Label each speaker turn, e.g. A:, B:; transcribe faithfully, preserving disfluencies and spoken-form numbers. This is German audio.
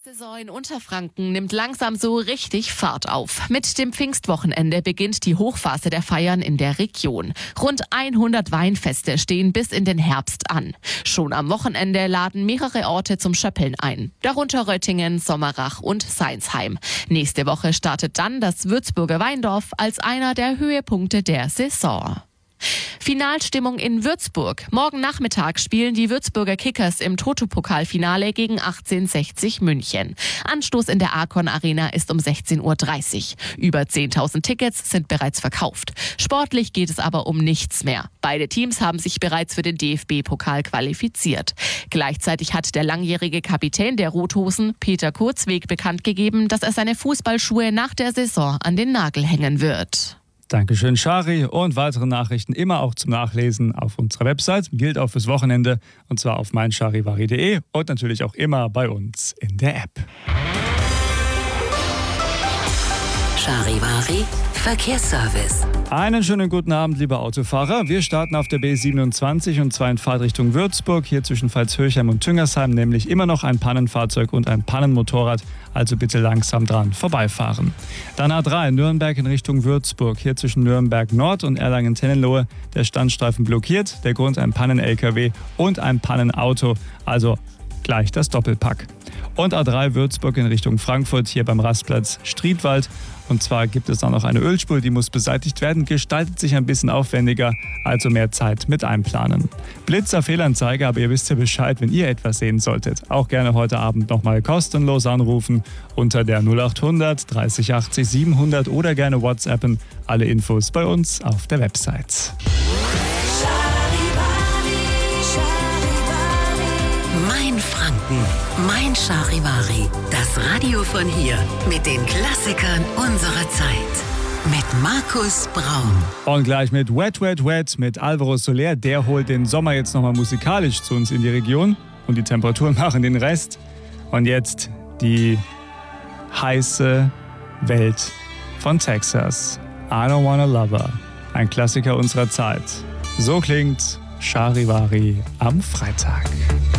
A: Saison in Unterfranken nimmt langsam so richtig Fahrt auf. Mit dem Pfingstwochenende beginnt die Hochphase der Feiern in der Region. Rund hundert Weinfeste stehen bis in den Herbst an. Schon am Wochenende laden mehrere Orte zum Schöppeln ein. Darunter Röttingen, Sommerach und Seinsheim. Nächste Woche startet dann das Würzburger Weindorf als einer der Höhepunkte der Saison. Finalstimmung in Würzburg. Morgen Nachmittag spielen die Würzburger Kickers im Toto-Pokalfinale gegen achtzehnhundertsechzig München. Anstoß in der Arcon Arena ist um sechzehn Uhr dreißig. Über zehntausend Tickets sind bereits verkauft. Sportlich geht es aber um nichts mehr. Beide Teams haben sich bereits für den D F B-Pokal qualifiziert. Gleichzeitig hat der langjährige Kapitän der Rothosen, Peter Kurzweg, bekannt gegeben, dass er seine Fußballschuhe nach der Saison an den Nagel hängen wird.
B: Dankeschön, Shari. Und weitere Nachrichten immer auch zum Nachlesen auf unserer Website. Gilt auch fürs Wochenende. Und zwar auf mein charivari punkt de und natürlich auch immer bei uns in der App.
C: Charivari Verkehrsservice.
B: Einen schönen guten Abend, liebe Autofahrer. Wir starten auf der B siebenundzwanzig und zwar in Fahrtrichtung Würzburg, hier zwischen Pfalzhöchheim und Tüngersheim, nämlich immer noch ein Pannenfahrzeug und ein Pannenmotorrad, also bitte langsam dran vorbeifahren. Dann A drei, Nürnberg in Richtung Würzburg, hier zwischen Nürnberg Nord und Erlangen-Tennelohe, der Standstreifen blockiert, der Grund ein Pannen-L K W und ein Pannenauto, also gleich das Doppelpack. Und A drei Würzburg in Richtung Frankfurt, hier beim Rastplatz Striedwald. Und zwar gibt es da noch eine Ölspur, die muss beseitigt werden, gestaltet sich ein bisschen aufwendiger, also mehr Zeit mit einplanen. Blitzer Fehlanzeige, aber ihr wisst ja Bescheid, wenn ihr etwas sehen solltet. Auch gerne heute Abend nochmal kostenlos anrufen unter der null achthundert dreißig achtzig siebenhundert oder gerne WhatsAppen. Alle Infos bei uns auf der Website.
C: Mein Franken, mein Charivari. Das Radio von hier mit den Klassikern unserer Zeit. Mit Markus Braun.
B: Und gleich mit Wet, Wet, Wet mit Alvaro Soler. Der holt den Sommer jetzt nochmal musikalisch zu uns in die Region. Und die Temperaturen machen den Rest. Und jetzt die heiße Welt von Texas. I Don't Wanna Love Her. Ein Klassiker unserer Zeit. So klingt Charivari am Freitag.